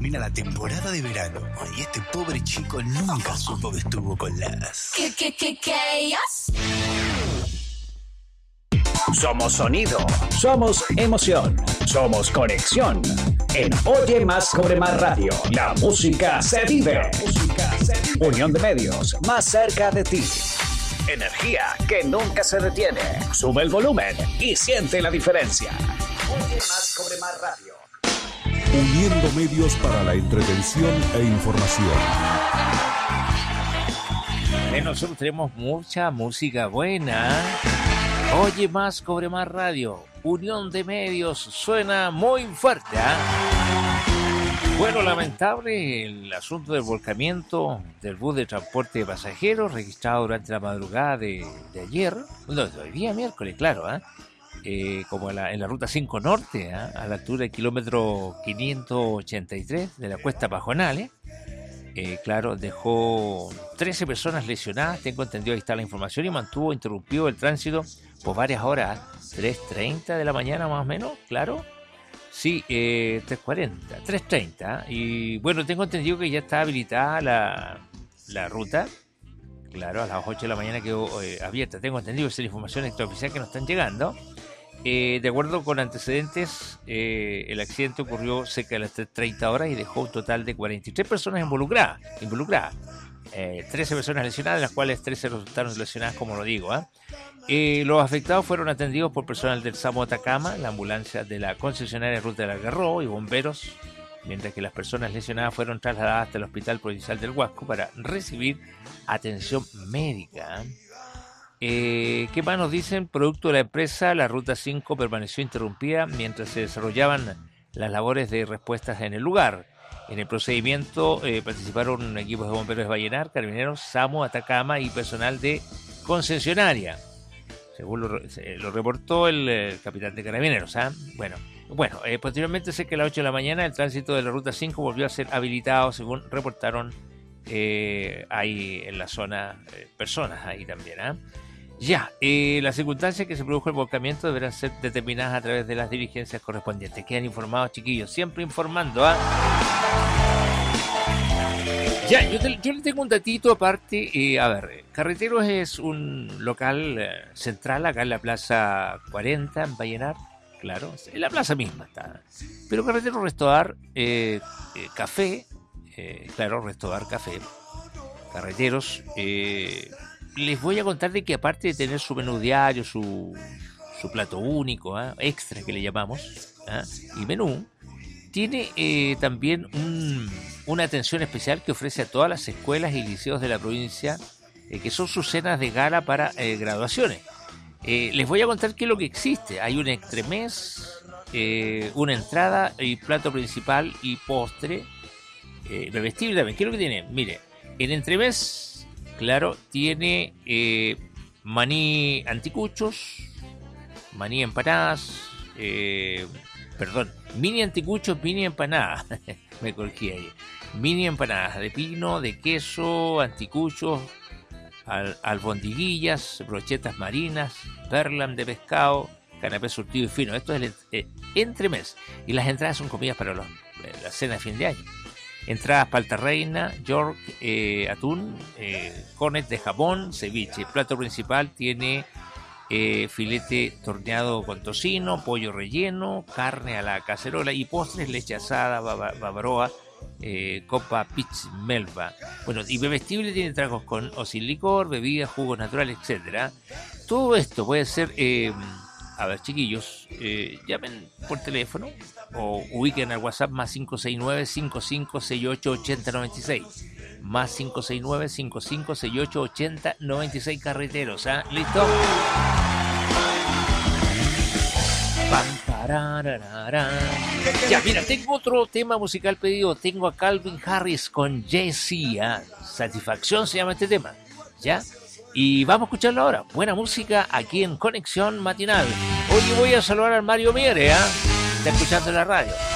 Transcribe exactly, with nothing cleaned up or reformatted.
termina la temporada de verano y este pobre chico nunca supo que estuvo con las... ¿Qué, qué, qué, qué? Somos sonido, somos emoción, somos conexión. En Oye Más Cobre Más Radio, la música se vive. Música se vive. Unión de medios, más cerca de ti. Energía que nunca se detiene. Sube el volumen y siente la diferencia. Oye Más Cobre Más Radio. Uniendo medios para la entretención e información. Eh, nosotros tenemos mucha música buena. Oye Más Cobre Más Radio. Unión de medios suena muy fuerte, ¿eh? Bueno, lamentable el asunto del volcamiento del bus de transporte de pasajeros registrado durante la madrugada de, de ayer, no, de hoy día miércoles, claro, ¿eh? Eh, como en la, en la ruta cinco Norte, ¿eh? A la altura del kilómetro quinientos ochenta y tres de la Cuesta Pajonales. Eh, claro, dejó trece personas lesionadas, tengo entendido, ahí está la información, y mantuvo interrumpido el tránsito por varias horas, tres treinta de la mañana más o menos, claro. Sí, eh, tres cuarenta, tres treinta, y bueno, tengo entendido que ya está habilitada la, la ruta, claro, a las ocho de la mañana quedó eh, abierta, tengo entendido, esa es la información extraoficial que nos están llegando. Eh, de acuerdo con antecedentes, eh, el accidente ocurrió cerca de las tres treinta horas y dejó un total de cuarenta y tres personas involucradas, involucradas. Eh, trece personas lesionadas, de las cuales trece resultaron lesionadas, como lo digo, ¿eh? Eh, los afectados fueron atendidos por personal del SAMU Atacama, la ambulancia de la concesionaria Ruta del Algarrobo y bomberos, mientras que las personas lesionadas fueron trasladadas hasta el Hospital Provincial del Huasco para recibir atención médica. Eh, ¿Qué más nos dicen? Producto de la empresa, la Ruta cinco permaneció interrumpida mientras se desarrollaban las labores de respuestas en el lugar. En el procedimiento eh, participaron equipos de bomberos de Vallenar, carabineros, SAMU, Atacama y personal de concesionaria, según lo, lo reportó el, el capitán de carabineros. ¿eh? Bueno, bueno eh, posteriormente, cerca de las ocho de la mañana, el tránsito de la Ruta cinco volvió a ser habilitado, según reportaron eh, ahí en la zona eh, personas ahí también. ¿eh? Ya, eh, las circunstancias que se produjo el volcamiento deberán ser determinadas a través de las diligencias correspondientes. Quedan informados, chiquillos, siempre informando. ¿ah? Ya, yo, te, yo le tengo un datito aparte. Eh, a ver, Carreteros es un local eh, central acá en la Plaza cuarenta, en Vallenar. Claro, en la plaza misma está. Pero Carreteros Restobar, eh, eh, café, eh, claro, Restobar Café, Carreteros, eh... les voy a contar de que aparte de tener su menú diario, su, su plato único, ¿eh? extra que le llamamos, ¿eh? y menú, tiene eh, también un, una atención especial que ofrece a todas las escuelas y liceos de la provincia, eh, que son sus cenas de gala para eh, graduaciones. Eh, les voy a contar qué es lo que existe. Hay un extremés, eh, una entrada y plato principal y postre, eh, bebestible también. ¿Qué es lo que tiene? Mire, en entremés, claro, tiene eh, maní anticuchos, maní empanadas, eh, perdón, mini anticuchos, mini empanadas, me corregí ahí, mini empanadas de pino, de queso, anticuchos, al, albondiguillas, brochetas marinas, perlam de pescado, canapé surtido y fino. Esto es el eh, entremés, y las entradas son comidas para los, eh, la cena de fin de año. Entradas palta reina, york, eh, atún, eh, cornet de jamón, ceviche. El plato principal tiene eh, filete torneado con tocino, pollo relleno, carne a la cacerola y postres, leche asada, baba, babaroa, eh, copa pitch melva. Bueno, y bebestible tiene tragos con o sin licor, bebidas, jugos naturales, etcétera. Todo esto puede ser... Eh, A ver, chiquillos, eh, llamen por teléfono o ubiquen al WhatsApp más cinco seis nueve, cinco cinco seis ocho, ocho cero nueve seis. Más cinco seis nueve, cinco cinco seis ocho, ocho cero nueve seis Carreteros. ¿eh? ¿Listo? Pam, parararara. Ya, mira, tengo otro tema musical pedido. Tengo a Calvin Harris con Jay-Z. ¿eh? Satisfacción se llama este tema. ¿Ya? Y vamos a escucharlo ahora. Buena música aquí en Conexión Matinal. Hoy voy a saludar al Mario Miere, ¿eh? Está escuchando en la radio.